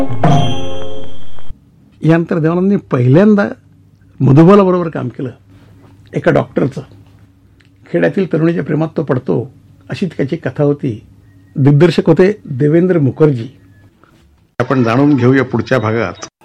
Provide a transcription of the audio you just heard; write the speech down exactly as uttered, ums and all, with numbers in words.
यानंतर देवानंदनी पहिल्यांदा मधुबालाबरोबर काम केलं. एका डॉक्टरचं खेड्यातील तरुणीच्या प्रेमात तो पडतो अशी त्याची कथा होती. दिग्दर्शक होते देवेंद्र मुखर्जी. आपण जाणून घेऊया पुढच्या भागात